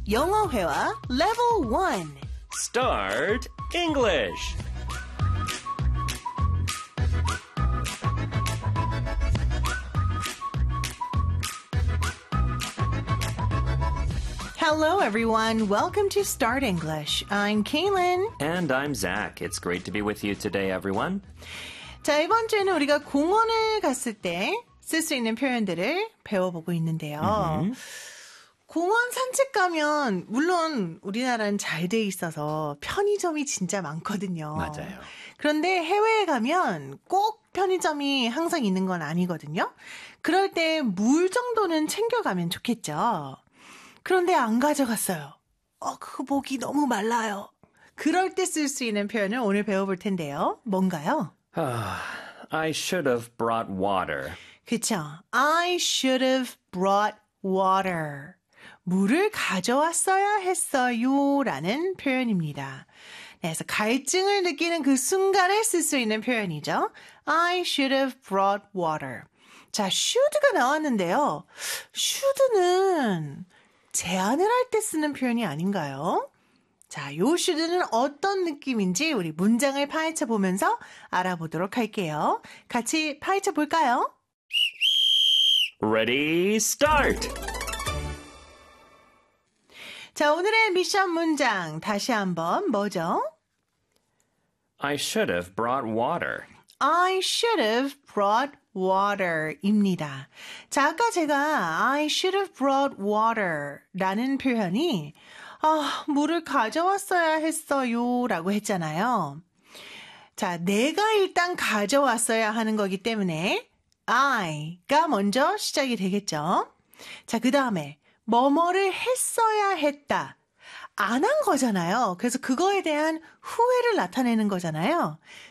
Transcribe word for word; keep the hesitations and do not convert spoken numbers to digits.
영어 회화 Level one. Start English. Hello, everyone. Welcome to Start English. I'm Kaylin. And I'm Zach. It's great to be with you today, everyone. 자, 이번 주에는 우리가 공원을 갔을 때 쓸 수 있는 표현들을 배워보고 있는데요. Mm-hmm. 공원 산책 가면 물론 우리나라는 잘 돼 있어서 편의점이 진짜 많거든요. 맞아요. 그런데 해외에 가면 꼭 편의점이 항상 있는 건 아니거든요. 그럴 때 물 정도는 챙겨가면 좋겠죠. 그런데 안 가져갔어요. 어, 그거 목이 너무 말라요. 그럴 때 쓸 수 있는 표현을 오늘 배워볼 텐데요. 뭔가요? I should have brought water. 그쵸. I should have brought water. 물을 가져왔어야 했어요 라는 표현입니다. 그래서 갈증을 느끼는 그 순간에 쓸 수 있는 표현이죠. I should have brought water. 자, should가 나왔는데요. should는 제안을 할 때 쓰는 표현이 아닌가요? 자, 요 should는 어떤 느낌인지 우리 문장을 파헤쳐 보면서 알아보도록 할게요. 같이 파헤쳐 볼까요? Ready, start! 자, 오늘의 미션 문장 다시 한번 뭐죠? I should have brought water. I should have brought water 입니다. 자, 아까 제가 I should have brought water 라는 표현이 아, 물을 가져왔어야 했어요 라고 했잖아요. 자, 내가 일단 가져왔어야 하는 거기 때문에 I가 먼저 시작이 되겠죠. 자, 그 다음에 뭐뭐를 했어야 했다. 안 한 거잖아요. 그래서 그거에 대한 후회를 나타내는 거잖아요.